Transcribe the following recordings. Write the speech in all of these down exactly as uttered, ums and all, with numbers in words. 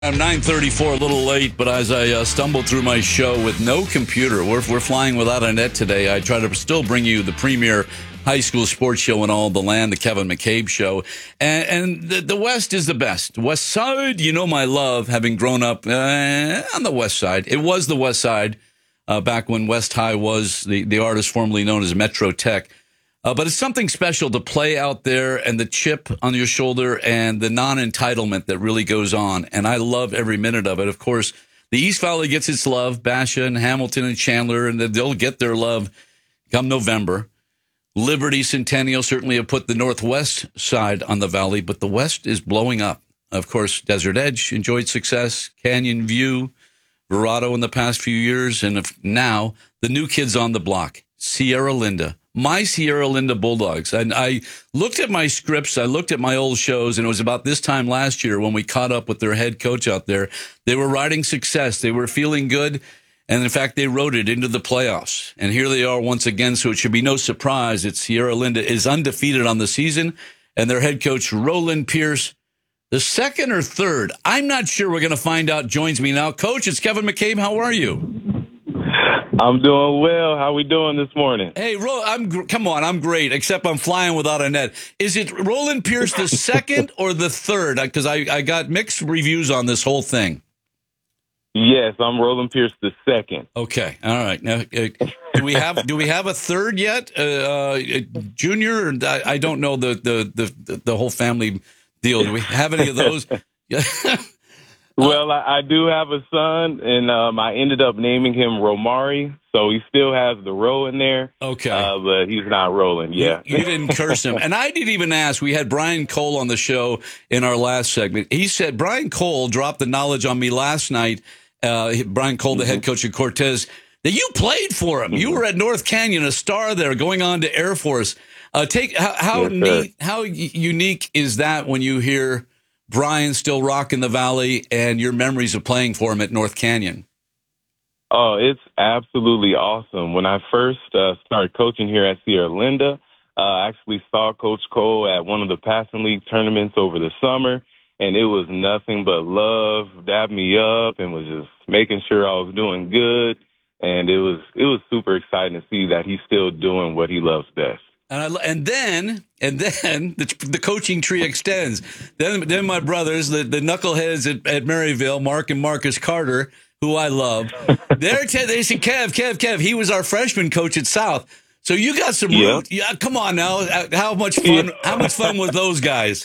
I'm nine thirty-four, a little late, but as I uh, stumbled through my show with no computer, we're, we're flying without a net today. I try to still bring you the premier high school sports show in all the land, the Kevin McCabe Show. And, and the, the West is the best. West Side, you know my love, having grown up uh, on the West Side. It was the West Side uh, back when West High was the, the artist formerly known as Metro Tech. Uh, but it's something special to play out there and the chip on your shoulder and the non-entitlement that really goes on. And I love every minute of it. Of course, the East Valley gets its love, Basha and Hamilton and Chandler, and they'll get their love come November. Liberty, Centennial certainly have put the Northwest side on the Valley, but the West is blowing up. Of course, Desert Edge enjoyed success, Canyon View, Verado in the past few years, and now the new kids on the block, Sierra Linda. My Sierra Linda Bulldogs. And I looked at my scripts. I looked at my old shows, and it was about this time last year when we caught up with their head coach out there. They were riding success. They were feeling good. And in fact, they rode it into the playoffs. And here they are once again. So it should be no surprise that Sierra Linda is undefeated on the season. And their head coach, Roland Pierce, the second or third, I'm not sure. We're going to find out, joins me now. Coach, it's Kevin McCabe. How are you? I'm doing well. How we doing this morning? Hey, Ro, I'm gr- come on, I'm great, except I'm flying without a net. Is it Roland Pierce the second or the third? Because I, I got mixed reviews on this whole thing. Yes, I'm Roland Pierce the second. Okay, all right. Now, uh, do we have do we have a third yet? Uh, uh, junior? Or I, I don't know the, the the the whole family deal. Do we have any of those? Well, I, I do have a son, and um, I ended up naming him Romari, so he still has the row in there. Okay. Uh, but he's not rolling, yeah. You, you didn't curse him. And I didn't even ask. We had Brian Cole on the show in our last segment. He said, Brian Cole dropped the knowledge on me last night, uh, Brian Cole, the mm-hmm. head coach of Cortez, that you played for him. Mm-hmm. You were at North Canyon, a star there, going on to Air Force. Uh, take How, how yes, neat, how unique is that when you hear Brian still rocking the Valley and your memories of playing for him at North Canyon? Oh, it's absolutely awesome. When I first uh, started coaching here at Sierra Linda, uh, I actually saw Coach Cole at one of the passing league tournaments over the summer, and it was nothing but love, dabbed me up, and was just making sure I was doing good. And it was it was super exciting to see that he's still doing what he loves best. And, I, and then, and then the, the coaching tree extends. Then, then my brothers, the, the knuckleheads at, at Maryville, Mark and Marcus Carter, who I love, they're t- they say, Kev, Kev, Kev. He was our freshman coach at South. So you got some yeah. root. Yeah, come on now. How much fun? Yeah. How much fun was those guys?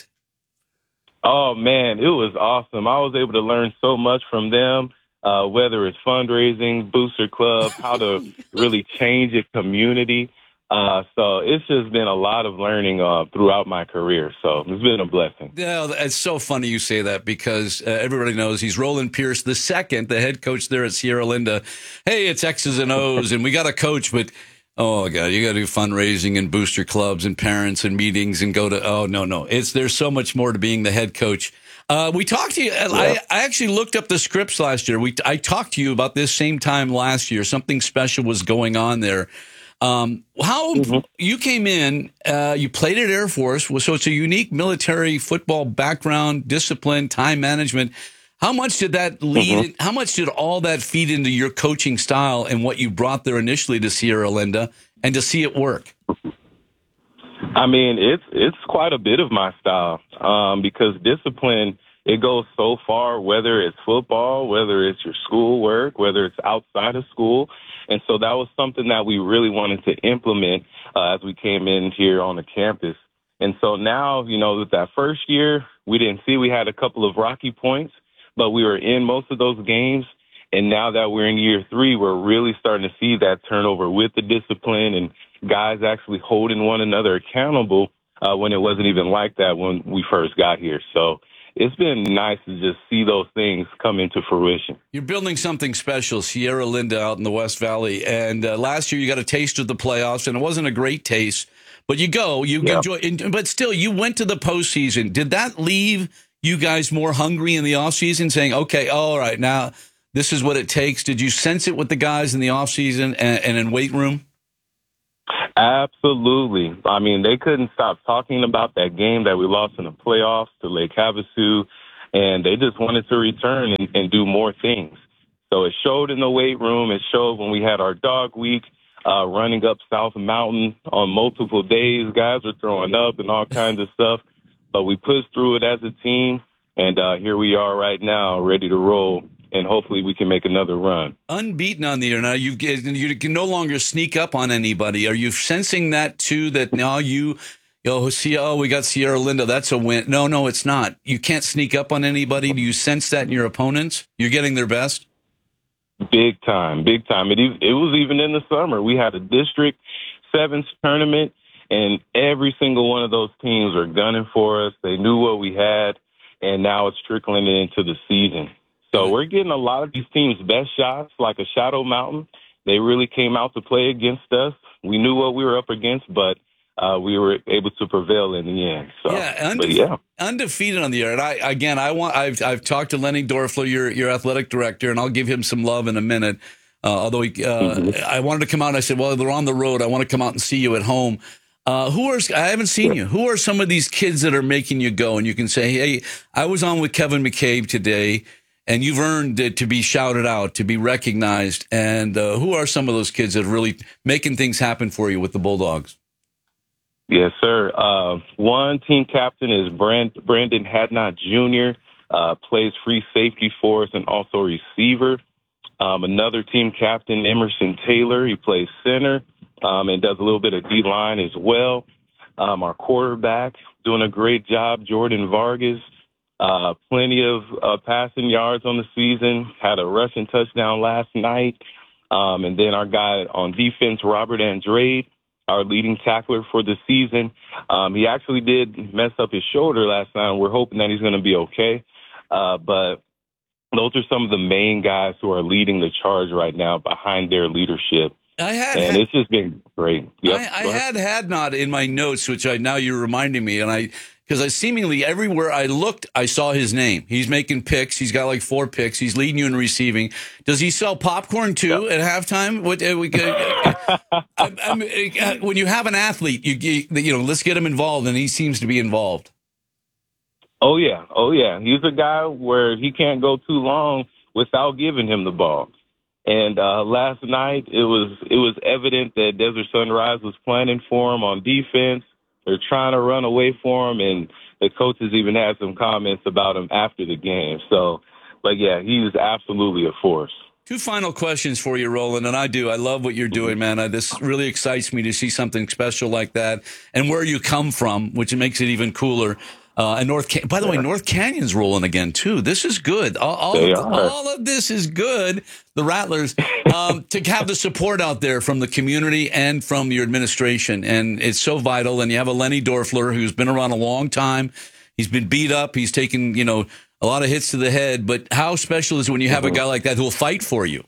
Oh man, it was awesome. I was able to learn so much from them. Uh, whether it's fundraising, booster club, how to really change a community. Uh, so it's just been a lot of learning uh, throughout my career. So it's been a blessing. Yeah, it's so funny you say that because uh, everybody knows he's Roland Pierce the second, the head coach there at Sierra Linda. Hey, it's X's and O's, and we got a coach, but oh god, you got to do fundraising and booster clubs and parents and meetings and go to. Oh no, no, it's there's so much more to being the head coach. Uh, we talked to you. Yeah. I, I actually looked up the scripts last year. We I talked to you about this same time last year. Something special was going on there. Um, how mm-hmm. you came in, uh, you played at Air Force, so it's a unique military football background, discipline, time management. How much did that lead? Mm-hmm. How much did all that feed into your coaching style and what you brought there initially to Sierra Linda and to see it work? I mean, it's it's quite a bit of my style um, because discipline, it goes so far, whether it's football, whether it's your schoolwork, whether it's outside of school. And so that was something that we really wanted to implement uh, as we came in here on the campus. And so now, you know, with that first year, we didn't see we had a couple of rocky points, but we were in most of those games. And now that we're in year three, we're really starting to see that turnover with the discipline and guys actually holding one another accountable uh, when it wasn't even like that when we first got here. So it's been nice to just see those things come into fruition. You're building something special, Sierra Linda out in the West Valley. And uh, last year you got a taste of the playoffs, and it wasn't a great taste. But you go, you yeah. enjoy. But still, you went to the postseason. Did that leave you guys more hungry in the offseason, saying, okay, all right, now this is what it takes? Did you sense it with the guys in the offseason and, and in weight room? Absolutely. I mean, they couldn't stop talking about that game that we lost in the playoffs to Lake Havasu. and they just wanted to return and, and do more things. So it showed in the weight room. It showed when we had our dog week, uh, running up South Mountain on multiple days. Guys were throwing up and all kinds of stuff. But we pushed through it as a team, and uh, here we are right now, ready to roll, and hopefully we can make another run. Unbeaten on the year. Now, you you can no longer sneak up on anybody. Are you sensing that, too, that now you, you know, see, oh, we got Sierra Linda, that's a win. No, no, it's not. You can't sneak up on anybody. Do you sense that in your opponents? You're getting their best? Big time, big time. It, it was even in the summer. We had a District Sevens tournament, and every single one of those teams were gunning for us. They knew what we had, and now it's trickling into the season. So we're getting a lot of these teams' best shots, like a Shadow Mountain. They really came out to play against us. We knew what we were up against, but uh, we were able to prevail in the end. So, yeah, undefe- but yeah, undefeated on the year. And I again, I want. I've I've talked to Lenny Dorfler, your your athletic director, and I'll give him some love in a minute. Uh, although he, uh, mm-hmm. I wanted to come out, and I said, "Well, they're on the road. I want to come out and see you at home." Uh, who are I haven't seen you. Who are some of these kids that are making you go? And you can say, "Hey, I was on with Kevin McCabe today." And you've earned it to be shouted out, to be recognized. And uh, who are some of those kids that are really making things happen for you with the Bulldogs? Yes, sir. Uh, one team captain is Brand- Brandon Hadnot Junior, uh, plays free safety for us and also receiver. Um, another team captain, Emerson Taylor, he plays center um, and does a little bit of D-line as well. Um, our quarterback, doing a great job, Jordan Vargas. Uh, plenty of uh, passing yards on the season, had a rushing touchdown last night. Um, and then our guy on defense, Robert Andrade, our leading tackler for the season. Um, he actually did mess up his shoulder last night. We're hoping that he's going to be okay. Uh, but those are some of the main guys who are leading the charge right now behind their leadership. I had, and had, it's just been great. Yep, I, I had Hadnot in my notes, which I now you're reminding me, and I because I seemingly everywhere I looked, I saw his name. He's making picks. He's got like four picks. He's leading you in receiving. Does he sell popcorn too yep. at halftime? What uh, we, uh, I, I mean, uh, when you have an athlete, you you know, let's get him involved, and he seems to be involved. Oh yeah, oh yeah. He's a guy where he can't go too long without giving him the ball. And uh, last night, it was it was evident that Desert Sunrise was planning for him on defense. They're trying to run away for him, and the coaches even had some comments about him after the game. So, but yeah, he was absolutely a force. Two final questions for you, Roland, and I do. I love what you're doing, man. I, this really excites me to see something special like that, and where you come from, which makes it even cooler. Uh, and North, Can- by the yeah. way, North Canyon's rolling again too. This is good. All, all, of, all of this is good. The Rattlers um, to have the support out there from the community and from your administration, and it's so vital. And you have a Lenny Dorfler who's been around a long time. He's been beat up. He's taken you know a lot of hits to the head. But how special is it when you have a guy like that who will fight for you?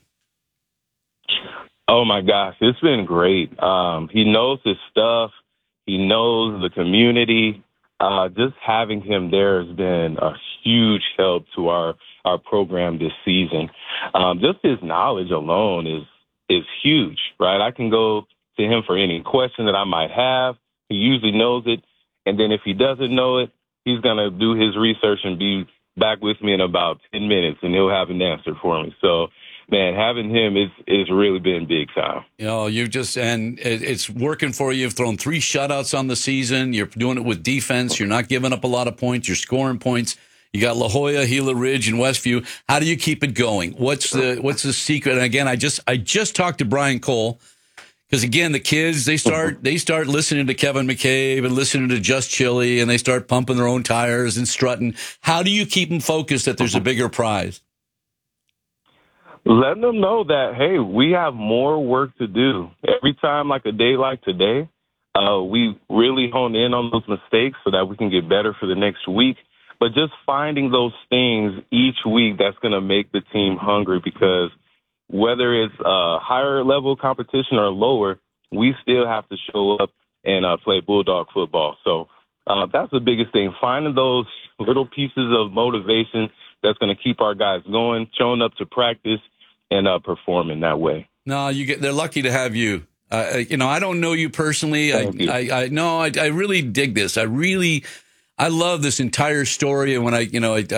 Oh my gosh, it's been great. Um, he knows his stuff. He knows the community. Uh, just having him there has been a huge help to our, our program this season. Um, just his knowledge alone is is huge, right? I can go to him for any question that I might have. He usually knows it. And then if he doesn't know it, he's going to do his research and be back with me in about ten minutes, and he'll have an answer for me. So, man, having him is is really been big time. You know, you just and it, it's working for you. You've thrown three shutouts on the season. You're doing it with defense. You're not giving up a lot of points. You're scoring points. You got La Jolla, Gila Ridge, and Westview. How do you keep it going? What's the what's the secret? And again, I just I just talked to Brian Cole because again, the kids they start they start listening to Kevin McCabe and listening to Just Chili, and they start pumping their own tires and strutting. How do you keep them focused that there's a bigger prize? Letting them know that, hey, we have more work to do. Every time, like a day like today, uh, we really hone in on those mistakes so that we can get better for the next week. But just finding those things each week that's going to make the team hungry, because whether it's a higher level competition or lower, we still have to show up and uh, play Bulldog football. So uh, that's the biggest thing, finding those little pieces of motivation that's going to keep our guys going, showing up to practice, and uh, performing that way. No, you get. They're lucky to have you. Uh, you know, I don't know you personally. I, you. I, I, no, I, I really dig this. I really, I love this entire story. And when I, you know, I, I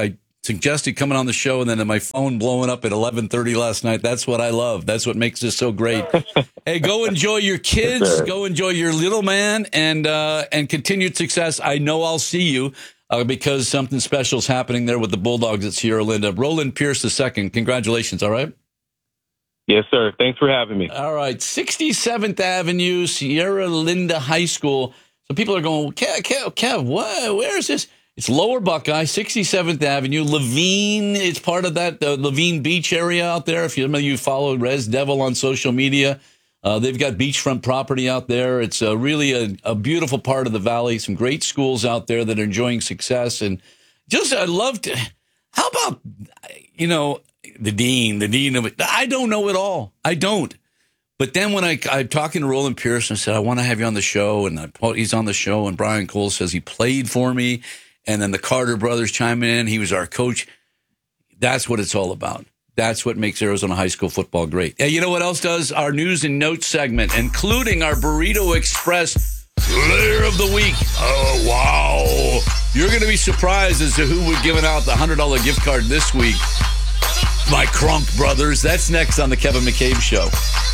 suggested coming on the show, and then my phone blowing up at eleven thirty last night. That's what I love. That's what makes this so great. Hey, go enjoy your kids. Yes, go enjoy your little man, and uh, and continued success. I know I'll see you uh, because something special is happening there with the Bulldogs at Sierra Linda. Roland Pierce the second. Congratulations. All right. yes, sir. Thanks for having me. All right. sixty-seventh Avenue, Sierra Linda High School. So people are going, Kev, Kev, Kev what? Where is this? It's Lower Buckeye, sixty-seventh Avenue. Levine is part of that, the Levine Beach area out there. If you, you follow Res Devil on social media, uh, they've got beachfront property out there. It's uh, really a, a beautiful part of the valley. Some great schools out there that are enjoying success. And just, I love to, how about, you know, the dean, the dean of it. I don't know it all. I don't. But then when I, I'm talking to Roland Pierce and said, I want to have you on the show. And I, he's on the show. And Brian Cole says he played for me. And then the Carter brothers chime in. He was our coach. That's what it's all about. That's what makes Arizona high school football great. Yeah, you know what else does? Our news and notes segment, including our Burrito Express Player of the Week. Oh, wow. You're going to be surprised as to who we've given out the one hundred dollars gift card this week. My Crunk brothers. That's next on the Kevin McCabe Show.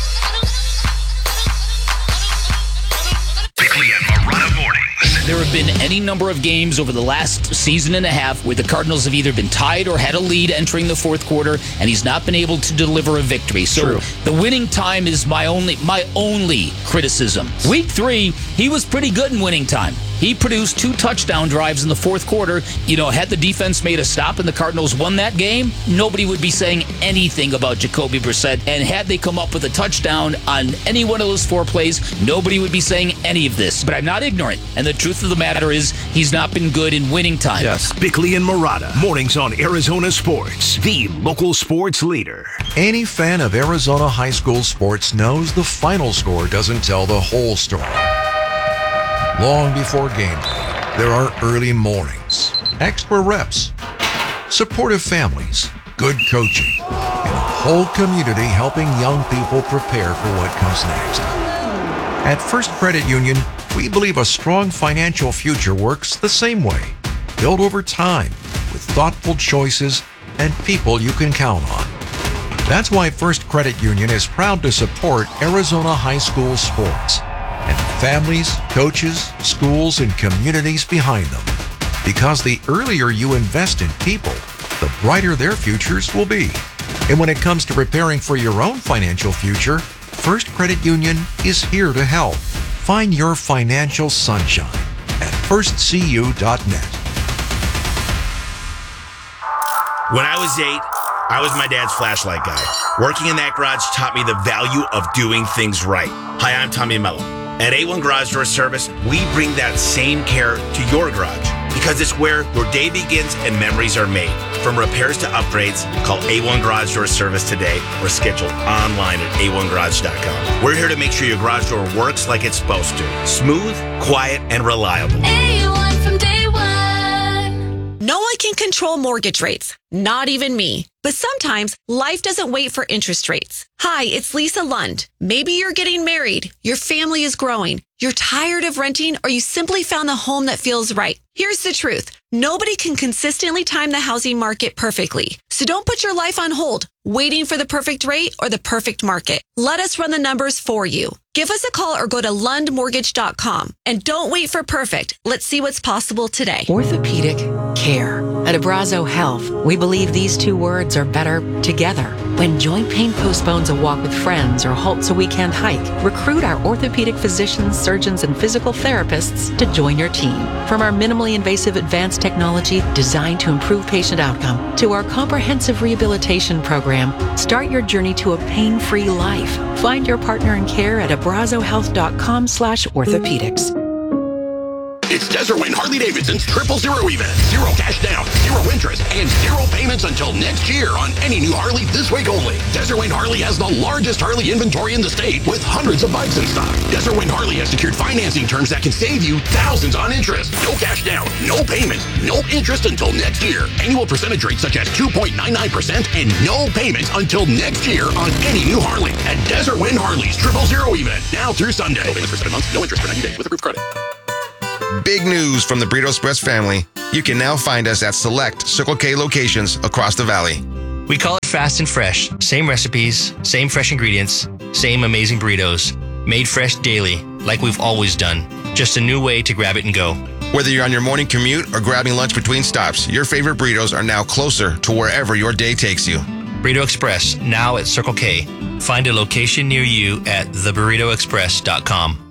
Bickley and Marotta Mornings. There have been any number of games over the last season and a half where the Cardinals have either been tied or had a lead entering the fourth quarter, and he's not been able to deliver a victory. So True. the winning time is my only my only criticism. Week three, he was pretty good in winning time. He produced two touchdown drives in the fourth quarter. You know, had the defense made a stop and the Cardinals won that game, nobody would be saying anything about Jacoby Brissett. And had they come up with a touchdown on any one of those four plays, nobody would be saying any of this. But I'm not ignorant. And the truth of the matter is, he's not been good in winning time. Yes. Bickley and Marotta. Mornings on Arizona Sports, the local sports leader. Any fan of Arizona high school sports knows the final score doesn't tell the whole story. Long before game day, there are early mornings, extra reps, supportive families, good coaching, and a whole community helping young people prepare for what comes next. At First Credit Union, we believe a strong financial future works the same way, built over time with thoughtful choices and people you can count on. That's why First Credit Union is proud to support Arizona high school sports and the families, coaches, schools, and communities behind them. Because the earlier you invest in people, the brighter their futures will be. And when it comes to preparing for your own financial future, First Credit Union is here to help. Find your financial sunshine at first c u dot net. When I was eight, I was my dad's flashlight guy. Working in that garage taught me the value of doing things right. Hi, I'm Tommy Mello. At A one Garage Door Service, we bring that same care to your garage because it's where your day begins and memories are made. From repairs to upgrades, call A one Garage Door Service today or schedule online at a one garage dot com. We're here to make sure your garage door works like it's supposed to. Smooth, quiet, and reliable. A one from day one. No one can control mortgage rates, not even me. But sometimes life doesn't wait for interest rates. Hi, it's Lisa Lund. Maybe you're getting married, your family is growing, you're tired of renting, or you simply found the home that feels right. Here's the truth. Nobody can consistently time the housing market perfectly. So don't put your life on hold, waiting for the perfect rate or the perfect market. Let us run the numbers for you. Give us a call or go to lund mortgage dot com. And don't wait for perfect. Let's see what's possible today. Orthopedic care. At Abrazo Health, we believe these two words are better together. When joint pain postpones a walk with friends or halts a weekend hike, recruit our orthopedic physicians, surgeons, and physical therapists to join your team. From our minimally invasive advanced technology designed to improve patient outcome to our comprehensive rehabilitation program, start your journey to a pain-free life. Find your partner in care at abrazo health dot com slash orthopedics. It's Desert Wind Harley-Davidson's Triple Zero event. Zero cash down, zero interest, and zero payments until next year on any new Harley this week only. Desert Wind Harley has the largest Harley inventory in the state with hundreds of bikes in stock. Desert Wind Harley has secured financing terms that can save you thousands on interest. No cash down, no payments, no interest until next year. Annual percentage rates such as two point nine nine percent and no payments until next year on any new Harley at Desert Wind Harley's Triple Zero event. Now through Sunday. No payments for seven months, no interest for ninety days with approved credit. big news from the Burrito Express family. You can now find us at select Circle K locations across the valley. We call it fast and fresh. Same recipes, same fresh ingredients, same amazing burritos. Made fresh daily, like we've always done. Just a new way to grab it and go. Whether you're on your morning commute or grabbing lunch between stops, your favorite burritos are now closer to wherever your day takes you. Burrito Express, now at Circle K. Find a location near you at the burrito express dot com.